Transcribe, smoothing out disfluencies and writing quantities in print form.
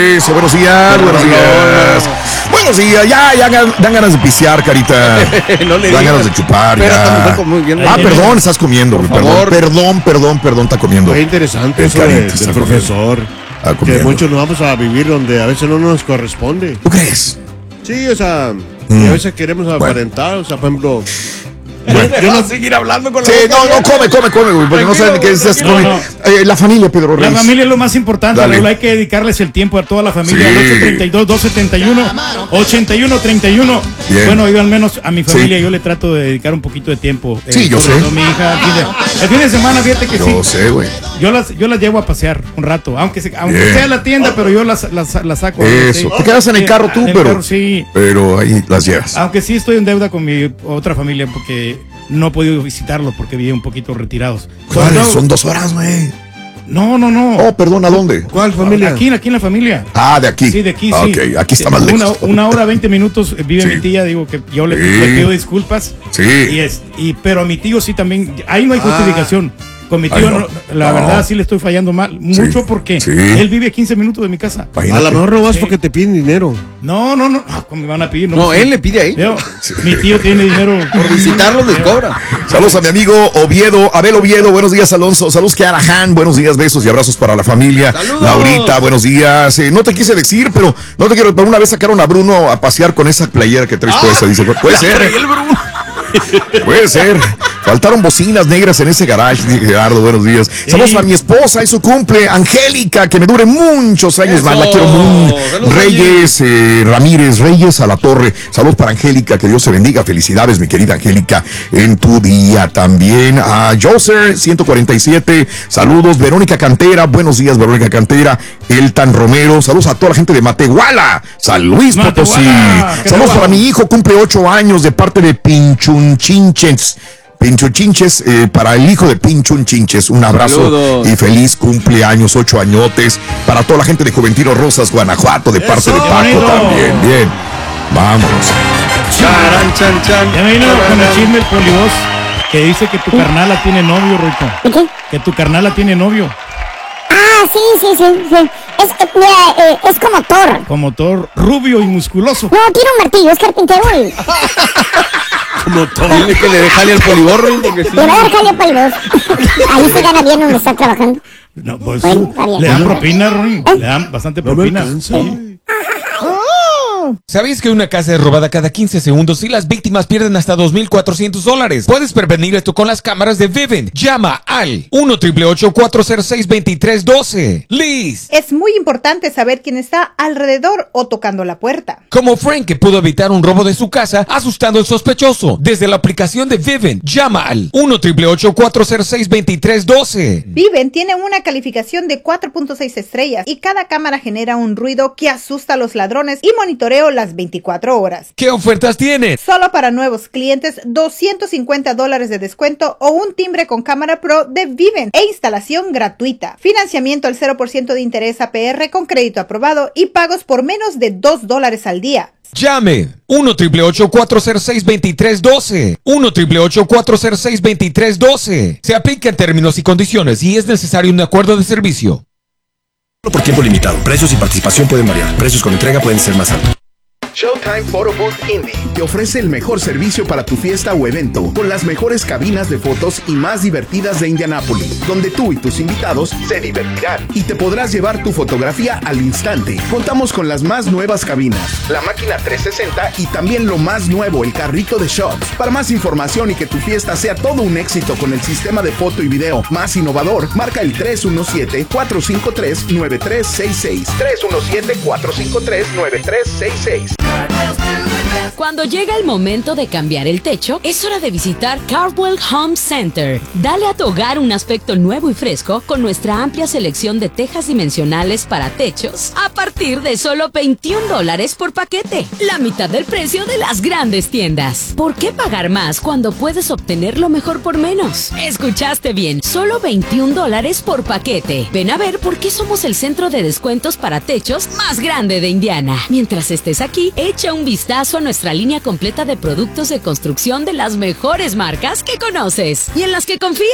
Eso, buenos días. Buenos días, ya dan ganas de pisear, carita. No le dan digas. ganas de chupar, Pero ya. Perdón, estás comiendo, perdón, está comiendo. Es interesante eso del profesor. Que muchos nos vamos a vivir donde a veces no nos corresponde. ¿Tú crees? Sí, o sea, y a veces queremos aparentar, o sea, por ejemplo... Yo no seguir hablando con la Sí, boca come, güey, porque no saben qué es. La familia, Pedro Reyes. La familia es lo más importante, Dale. Raúl, hay que dedicarles el tiempo a toda la familia. Sí. 832, 271, 8131. Bien. Bueno, yo al menos a mi familia Sí. yo le trato de dedicar un poquito de tiempo. Sí, yo sobre sé. todo a mi hija. El fin de semana, fíjate que sí. Yo sé, güey. Yo las llevo a pasear un rato, aunque Bien. sea la tienda, pero yo las saco. Eso. Te quedas en el carro tú, pero. Sí. Pero ahí las llevas. Aunque sí estoy en deuda con mi otra familia porque no he podido visitarlos porque viven un poquito retirados. ¿Cuáles? Son 2 horas, güey. No. Oh, perdón, ¿a dónde? ¿Cuál familia? Aquí en la familia. Ah, de aquí. Sí, de aquí, Ah, sí. ok, aquí está más lejos. Una hora 20 minutos vive Sí. mi tía, digo que yo le Sí. pido disculpas. Sí. Pero a mi tío sí también, ahí no hay justificación. Con mi tío, Ay, no. la No. verdad sí le estoy fallando mal, mucho Sí. porque Sí. él vive a 15 minutos de mi casa. Imagínate. A lo mejor no vas Sí. porque te piden dinero. No. ¿Cómo me van a pedir? No, él le pide ahí. Mi tío tiene dinero. Por visitarlo les cobra. Saludos a mi amigo Abel Oviedo, buenos días Alonso, saludos Kiara Han, buenos días, besos y abrazos para la familia. ¡Saludos! Laurita, buenos días. No te quise decir, pero no te quiero, pero una vez sacaron a Bruno a pasear con esa playera que traes puesta, dice, puede ser. Puede ser. Faltaron bocinas negras en ese garage, dice Gerardo, buenos días. Saludos a mi esposa y su cumple, Angélica, que me dure muchos años más, la quiero mucho. Saludos, Reyes, Ramírez, Reyes a la torre. Saludos para Angélica, que Dios te bendiga. Felicidades, mi querida Angélica, en tu día también. A Joser 147, saludos. Verónica Cantera, buenos días, Verónica Cantera. Eltan Romero, saludos a toda la gente de Matehuala, San Luis Potosí. Matehuala, Saludos para mi hijo, cumple 8 años de parte de Pinchunchinches. Pinchunchinches, para el hijo de Pinchunchinches, un abrazo. Saludos. Y feliz cumpleaños, 8 añotes, para toda la gente de Juventino Rosas, Guanajuato, de parte de Paco bonito. también, bien, vámonos. Charan, chan, chan. Ya me vino con el chisme el polivoz que dice que tu carnala tiene novio, Rito. ¿De qué? Que tu carnala tiene novio. Ah, sí. Es como Thor. Como Thor, rubio y musculoso. No, tiene un martillo, es carpintero y Como todo. Dile que le dejale al poliborro porque sí. le va a dar jale para el dos. Ahí se gana bien donde está trabajando. No, pues Bueno, está bien. le dan propina, Roy. Le dan bastante No me propina. alcanza. ¿Sabías que una casa es robada cada 15 segundos y las víctimas pierden hasta $2,400? Puedes prevenir esto con las cámaras de Vivint. Llama al 1-888-406-2312. Liz. Es muy importante saber quién está alrededor o tocando la puerta. Como Frank, que pudo evitar un robo de su casa asustando al sospechoso. Desde la aplicación de Vivint, llama al 1-888-406-2312. Viven tiene una calificación de 4.6 estrellas y cada cámara genera un ruido que asusta a los ladrones y monitoreo las 24 horas. ¿Qué ofertas tienes? Solo para nuevos clientes, $250 de descuento o un timbre con cámara pro de Viven e instalación gratuita. Financiamiento al 0% de interés APR con crédito aprobado y pagos por menos de $2 al día. Llame 1-888-406-2312. 1-888-406-2312. Se aplica en términos y condiciones y es necesario un acuerdo de servicio. Por tiempo limitado. Precios y participación pueden variar. Precios con entrega pueden ser más altos. Showtime Photo Booth Indie te ofrece el mejor servicio para tu fiesta o evento, con las mejores cabinas de fotos y más divertidas de Indianápolis, donde tú y tus invitados se divertirán y te podrás llevar tu fotografía al instante. Contamos con las más nuevas cabinas, la máquina 360 y también lo más nuevo, el carrito de shots. Para más información y que tu fiesta sea todo un éxito con el sistema de foto y video más innovador, marca el 317-453-9366. 317-453-9366. Cuando llega el momento de cambiar el techo, es hora de visitar Cardwell Home Center. Dale a tu hogar un aspecto nuevo y fresco con nuestra amplia selección de tejas dimensionales para techos a partir de solo $21 por paquete, la mitad del precio de las grandes tiendas. ¿Por qué pagar más cuando puedes obtener lo mejor por menos? Escuchaste bien, solo $21 por paquete. Ven a ver por qué somos el centro de descuentos para techos más grande de Indiana. Mientras estés aquí, echa un vistazo a nuestra línea completa de productos de construcción de las mejores marcas que conoces y en las que confías.